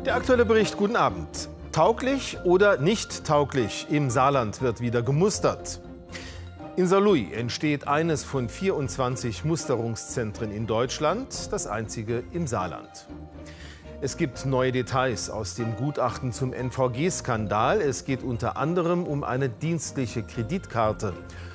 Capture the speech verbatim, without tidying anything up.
Der aktuelle Bericht, guten Abend. Tauglich oder nicht tauglich? Im Saarland wird wieder gemustert. In Saarlouis entsteht eines von vierundzwanzig Musterungszentren in Deutschland, das einzige im Saarland. Es gibt neue Details aus dem Gutachten zum N V G-Skandal. Es geht unter anderem um eine dienstliche Kreditkarte